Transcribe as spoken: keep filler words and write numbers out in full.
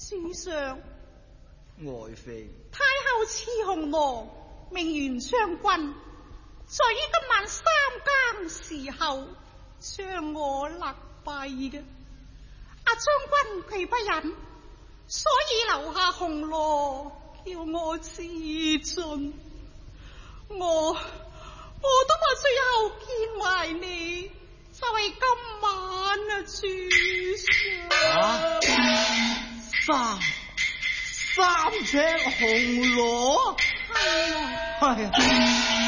主上， 愛妃， 太后賜紅羅，命元將軍，在於今晚三更時候將我勒斃嘅。阿將軍佢不忍，所以留下紅羅叫我自盡。我我都怕最後見埋你，就係今晚啊，主上。 啊！三三隻紅羅， 係啊， 係啊。